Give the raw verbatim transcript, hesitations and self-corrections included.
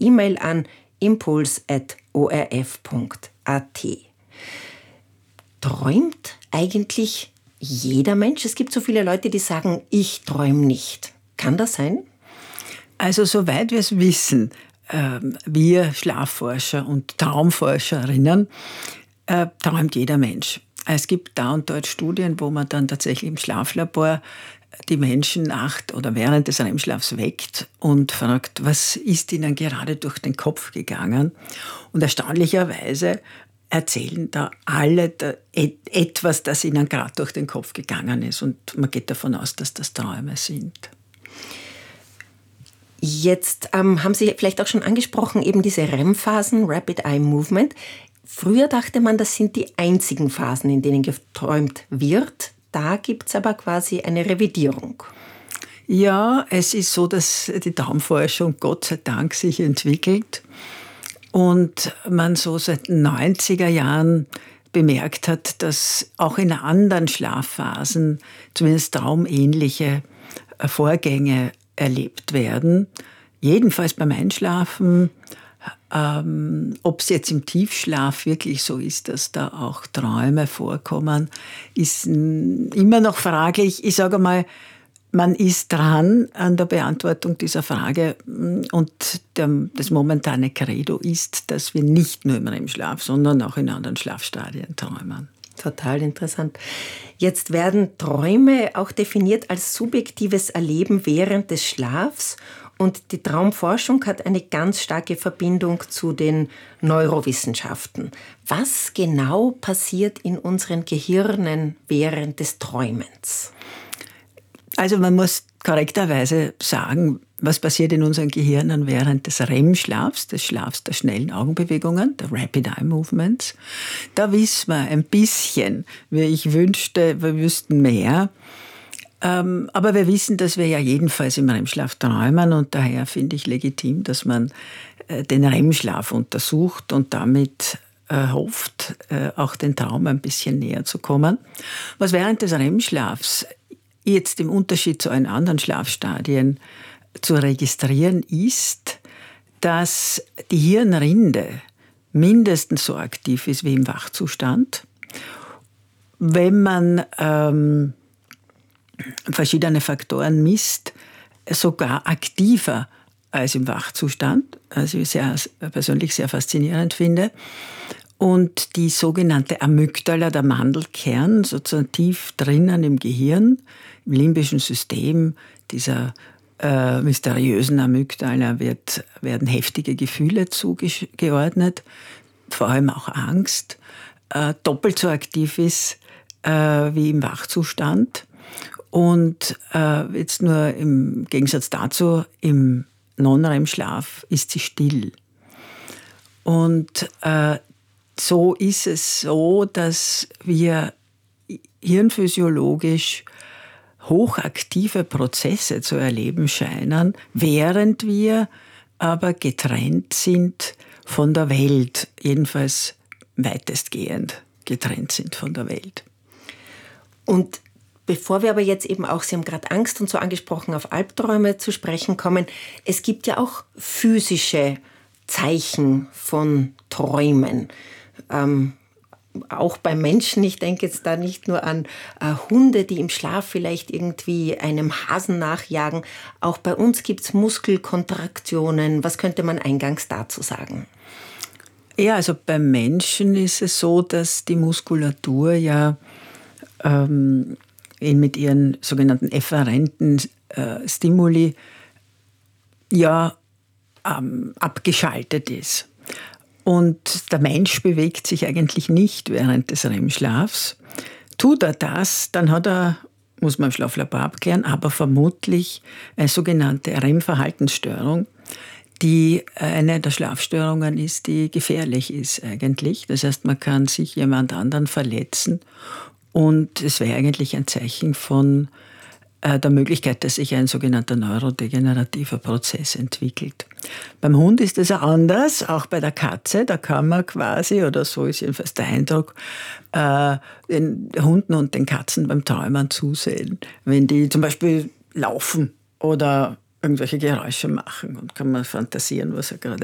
E-Mail an impuls at o r f punkt a t. Träumt eigentlich jeder Mensch? Es gibt so viele Leute, die sagen, ich träume nicht. Kann das sein? Also soweit wir es wissen, äh, wir Schlafforscher und Traumforscherinnen, äh, träumt jeder Mensch. Es gibt da und dort Studien, wo man dann tatsächlich im Schlaflabor die Menschen nach oder während des R E M-Schlafs weckt und fragt, was ist ihnen gerade durch den Kopf gegangen? Und erstaunlicherweise erzählen da alle da etwas, das ihnen gerade durch den Kopf gegangen ist. Und man geht davon aus, dass das Träume sind. Jetzt ähm, haben Sie vielleicht auch schon angesprochen, eben diese R E M-Phasen, Rapid Eye Movement. Früher dachte man, das sind die einzigen Phasen, in denen geträumt wird. Da gibt es aber quasi eine Revidierung. Ja, es ist so, dass die Traumforschung Gott sei Dank sich entwickelt und man so seit den neunziger Jahren bemerkt hat, dass auch in anderen Schlafphasen zumindest traumähnliche Vorgänge erlebt werden. Jedenfalls beim Einschlafen. Ähm, ob es jetzt im Tiefschlaf wirklich so ist, dass da auch Träume vorkommen, ist n- immer noch fraglich. Ich sage mal, man ist dran an der Beantwortung dieser Frage und der, das momentane Credo ist, dass wir nicht nur im R E M-Schlaf, sondern auch in anderen Schlafstadien träumen. Total interessant. Jetzt werden Träume auch definiert als subjektives Erleben während des Schlafs. Und die Traumforschung hat eine ganz starke Verbindung zu den Neurowissenschaften. Was genau passiert in unseren Gehirnen während des Träumens? Also man muss korrekterweise sagen, was passiert in unseren Gehirnen während des R E M-Schlafs, des Schlafs der schnellen Augenbewegungen, der Rapid Eye Movements. Da wissen wir ein bisschen, wie ich wünschte, wir wüssten mehr. Ähm, aber wir wissen, dass wir ja jedenfalls im R E M-Schlaf träumen und daher finde ich legitim, dass man äh, den R E M-Schlaf untersucht und damit äh, hofft, äh, auch den Traum ein bisschen näher zu kommen. Was während des R E M-Schlafs jetzt im Unterschied zu allen anderen Schlafstadien zu registrieren ist, dass die Hirnrinde mindestens so aktiv ist wie im Wachzustand. Wenn man ähm, verschiedene Faktoren misst, sogar aktiver als im Wachzustand, was ich sehr, persönlich sehr faszinierend finde. Und die sogenannte Amygdala, der Mandelkern, sozusagen tief drinnen im Gehirn, im limbischen System dieser äh, mysteriösen Amygdala wird, werden heftige Gefühle zugeordnet, vor allem auch Angst, äh, doppelt so aktiv ist äh, wie im Wachzustand. Und äh, jetzt nur im Gegensatz dazu, im Non-R E M-Schlaf ist sie still. Und äh, so ist es so, dass wir hirnphysiologisch hochaktive Prozesse zu erleben scheinen, während wir aber getrennt sind von der Welt, jedenfalls weitestgehend getrennt sind von der Welt. Und bevor wir aber jetzt eben auch, Sie haben gerade Angst und so angesprochen, auf Albträume zu sprechen kommen, es gibt ja auch physische Zeichen von Träumen. Ähm, auch bei Menschen, ich denke jetzt da nicht nur an äh, Hunde, die im Schlaf vielleicht irgendwie einem Hasen nachjagen. Auch bei uns gibt es Muskelkontraktionen. Was könnte man eingangs dazu sagen? Ja, also beim Menschen ist es so, dass die Muskulatur ja ähm, mit ihren sogenannten efferenten äh, Stimuli ja ähm, abgeschaltet ist. Und der Mensch bewegt sich eigentlich nicht während des R E M-Schlafs. Tut er das, dann hat er, muss man im Schlaflabor abklären, aber vermutlich eine sogenannte R E M-Verhaltensstörung, die eine der Schlafstörungen ist, die gefährlich ist eigentlich. Das heißt, man kann sich jemand anderen verletzen und es wäre eigentlich ein Zeichen von der Möglichkeit, dass sich ein sogenannter neurodegenerativer Prozess entwickelt. Beim Hund ist es anders, auch bei der Katze. Da kann man quasi, oder so ist jedenfalls der Eindruck, äh, den Hunden und den Katzen beim Träumen zusehen. Wenn die zum Beispiel laufen oder irgendwelche Geräusche machen und kann man fantasieren, was er gerade